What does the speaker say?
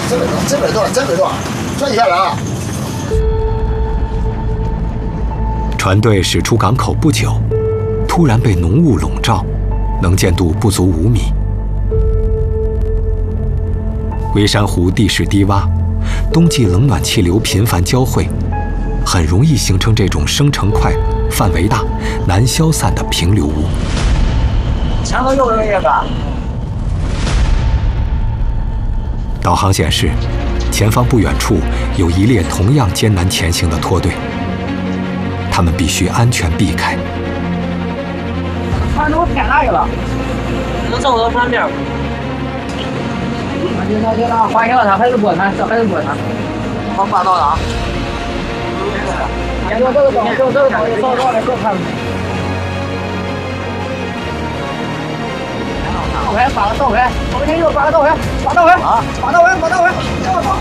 这边多，转一下了啊！ 船队驶出港口不久，突然被浓雾笼罩，能见度不足5米。微山湖地势低洼，冬季冷暖气流频繁交汇，很容易形成这种生成快、范围大、难消散的平流雾。 前头又有一个。 导航显示，前方不远处有一列同样艰难前行的拖队，他们必须安全避开。 船都偏哪去了？能正到船边。行，发现了，他还是过船，这还是过船。我挂到了啊。这个走，走看。倒回，发个倒回，我们先又发个倒回，发倒回啊，发倒回，